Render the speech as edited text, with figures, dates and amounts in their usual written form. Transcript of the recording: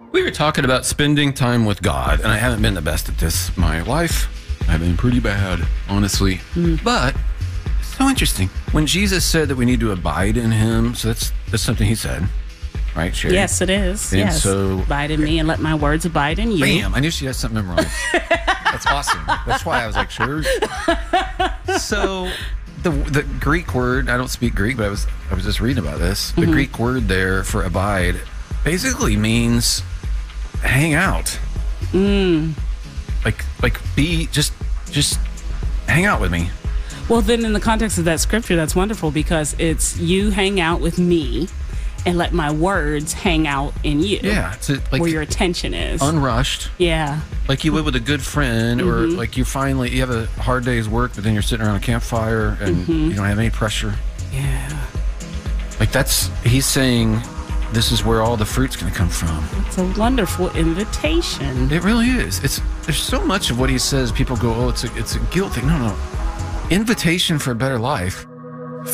We were talking about spending time with God, and I haven't been the best at this my life. I've been pretty bad, honestly. But it's so interesting. When Jesus said that we need to abide in him, so that's something he said, right, Sherry? Yes, it is. And yes. so, abide in me and let my words abide in you. bam, I knew she had something memorized. That's awesome. That's why I was like, sure. So the Greek word, I don't speak Greek, but I was just reading about this. The Greek word there for abide basically means hang out. Like be just hang out with me. Well, then in the context of that scripture, that's wonderful because it's you hang out with me and let my words hang out in you. Yeah, it's like where your attention is. Unrushed. Yeah. Like you would with a good friend, or like you have a hard day's work, but then you're sitting around a campfire and you don't have any pressure. Yeah. Like he's saying this is where all the fruit's going to come from. It's a wonderful invitation. It really is. There's so much of what he says, people go, oh, it's a guilt thing. No. Invitation for a better life.